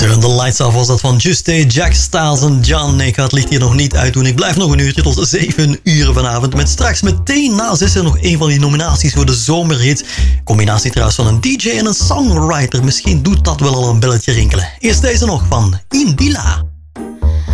Turn the Lights Off was dat van Juste, Jack Styles en John. Ik ga het licht hier nog niet uitdoen. Ik blijf nog een uurtje tot 7 uur vanavond. Met straks meteen na 6 nog een van die nominaties voor de zomerhit. Combinatie trouwens van een DJ en een songwriter. Misschien doet dat wel al een belletje rinkelen. Eerst deze nog van Indila.